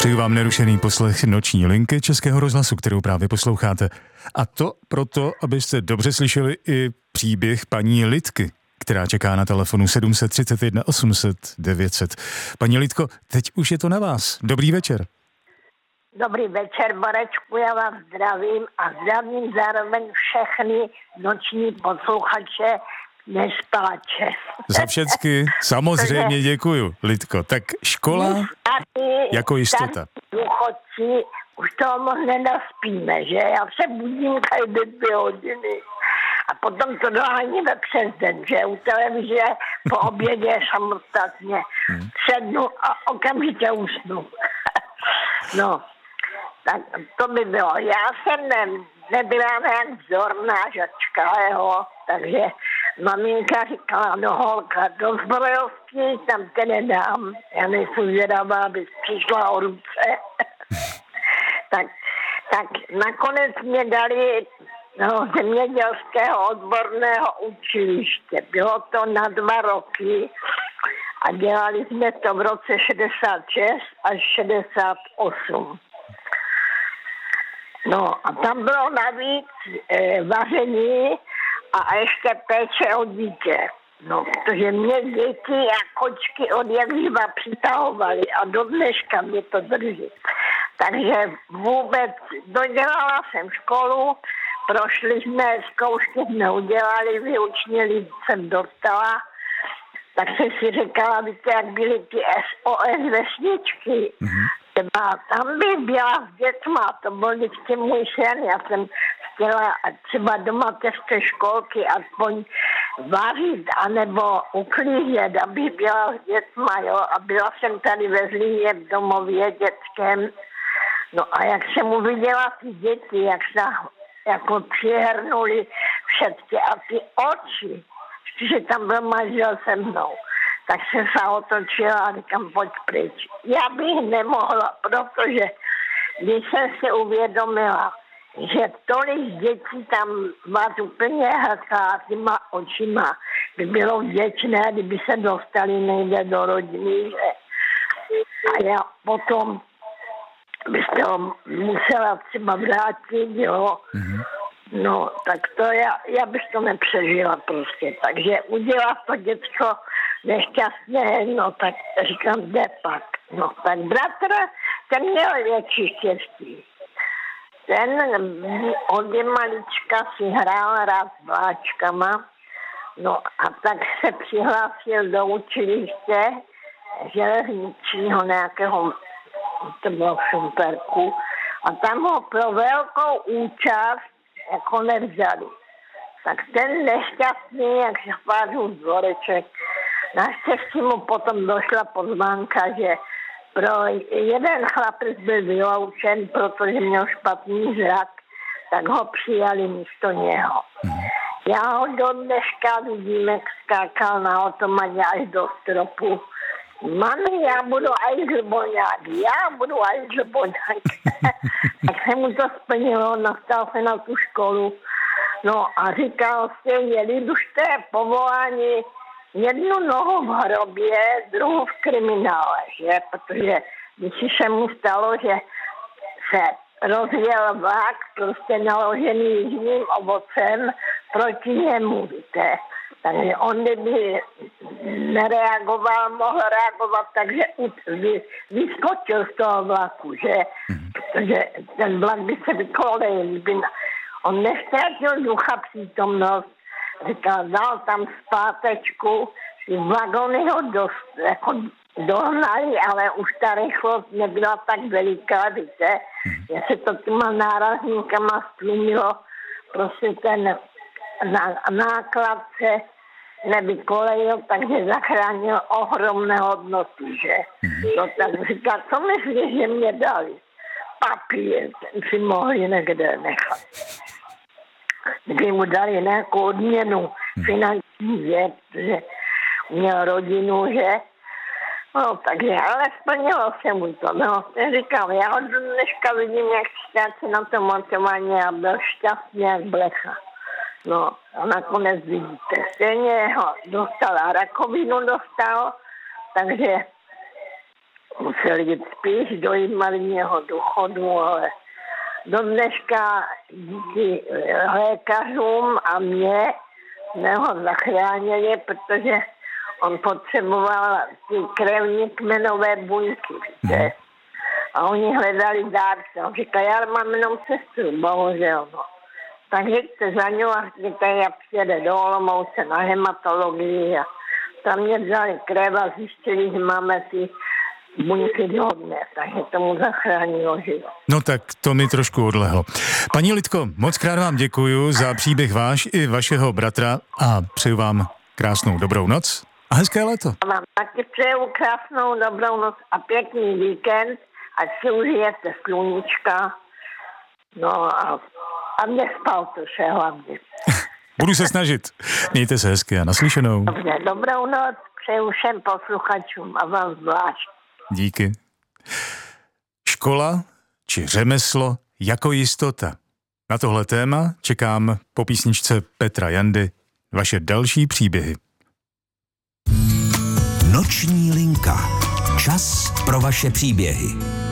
Přeju vám nerušený poslech Noční linky Českého rozhlasu, kterou právě posloucháte. A to proto, abyste dobře slyšeli i příběh paní Lidky, která čeká na telefonu 731 800 900. Paní Lidko, teď už je to na vás. Dobrý večer. Dobrý večer, Borečku, já vás zdravím a zdravím zároveň všechny noční posluchače nespáče. Za všecky samozřejmě děkuju, Lidko. Tak škola jako jistota. Důchodci už toho moc nenaspíme, že? Já se budím každé 2 hodiny. A potom to doháníme přes den, že? U televize po obědě samostatně sednu a okamžitě usnu. No, tak to by bylo. Já jsem nebyla nějak vzorná žačka, jo, takže maminka říkala, no holka, do zbrojovky tam tě nedám. Já nejsem zvědavá, abys přišla o ruce. tak nakonec mě dali zemědělského odborného učiliště. Bylo to na 2 roky a dělali jsme to v roce 66 až 68. No a tam bylo navíc vaření a ještě péče o dítě. No, protože mě děti a kočky od jak živa přitahovaly a do dneška mě to drží. Takže vůbec dodělala jsem školu, prošli jsme, zkoušky jsme udělali, vyučně lidi jsem dostala, tak jsem si říkala, víte, jak byly ty SOS vesničky. Třeba tam by byla s dětma, to byl vždycky můj sen, já jsem chtěla třeba do mateřské školky aspoň vařit, anebo uklízet, aby byla s dětma, jo, a byla jsem tady ve Zlíně v domově dětském. No a jak jsem uviděla ty děti, jak se jako přihrnuli všetky a ty oči, že tam byl manžel se mnou, tak jsem se otočila a říkám, pojď pryč. Já bych nemohla, protože když jsem si uvědomila, že tolik dětí tam vás úplně hledá těma očima, by bylo vděčné, kdyby se dostali někde do rodiny, že? A já potom byste ho musela třeba vrátit, jo. No, tak to já bych to nepřežila prostě. Takže udělat to děcko nešťastné, no tak říkám, kde pak. No tak bratr, ten měl větší štěstí. Ten od malička si hrál rád s vláčkama, no a tak se přihlásil do učiliště železničního nějakého, to bylo v Šumperku, a tam ho pro velkou účast jako nevzali. Tak ten nešťastný, jak se chvářil Dvoreček, naštěstí mu potom došla pozvánka, že pro jeden chlapec byl vyloučen, protože měl špatný zrak, tak ho přijali místo něho. Já ho do dneška vidím, jak skákal na automatě až do stropu. Mami, já budu ajzlboňák. Tak se mu to splnilo, nastal se na tu školu. No a říkal stejně, lidušte povolání jednu nohu v hrobě, druhou v kriminále, že? Protože když se mu stalo, že se rozjel vlak, prostě naložený jižním ovocem proti němu, víte. Takže on kdyby nereagoval, mohl reagovat, takže vyskočil z toho vlaku, že? Protože ten vlak by se vykolejil. On neztratil ducha přítomnost, říkal, dal tam zpátečku, ty vagony ho jako dohnali, ale už ta rychlost nebyla tak veliká, víte. Já se to těma nárazníkama stlumilo, prostě ten náklad se nevykolejil, takže zachránil ohromné hodnoty, že? No tak říká, co myslíš, že mě dali? Papír, ten si mohli někde nechat. Kdyby mu dali nějakou odměnu finanční, že měl rodinu, že? No, takže, ale splnilo se mu to, no. Říkám, já ho dneška vidím, jak se na to montování a byl šťastný jak blecha. No, a nakonec vidíte, stejně ho dostal a rakovinu dostal, takže musel jít spíš do invalidního důchodu, ale do dneška díky lékařům a mě jsme ho zachránili, protože on potřeboval ty krevní kmenové buňky, víte. A oni hledali dárce. On říká, já mám jenom sestru, bohužel, no. Tak jděte za ňou a řekněte, já přijede do Olomouce na hematologii a tam mě vzali krev a zjistili, že máme ty buňky hodné, takže tomu zachránilo život. No tak to mi trošku odlehlo. Paní Lidko, moc krát vám děkuju za příběh váš i vašeho bratra a přeju vám krásnou dobrou noc a hezké léto. A vám taky přeju krásnou dobrou noc a pěkný víkend, ať si užijete sluníčka, no a nespal to vše hlavně. Budu se snažit. Mějte se hezky a naslyšenou. Dobře, dobrou noc přeju všem posluchačům a vám zvlášť. Díky. Škola či řemeslo jako jistota. Na tohle téma čekám po písničce Petra Jandy vaše další příběhy. Noční linka. Čas pro vaše příběhy.